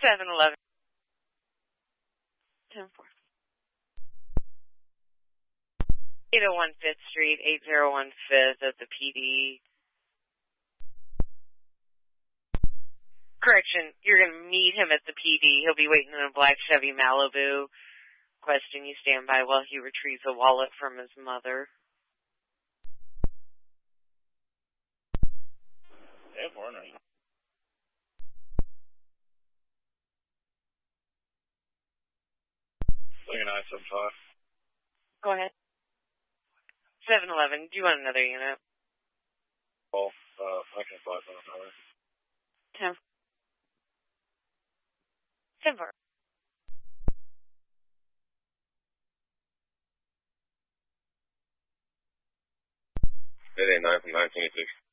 7-Eleven. 10-4. 801 5th Street, 801 5th at the PD. Correction, you're going to meet him at the PD. He'll be waiting in a black Chevy Malibu. Question, you stand by while he retrieves a wallet from his mother. 10-4, nice. Looking at 975. Go ahead. 7-Eleven, do you want another unit? Well, I can apply for another. 10. 10-4. It ain't 9 from 926.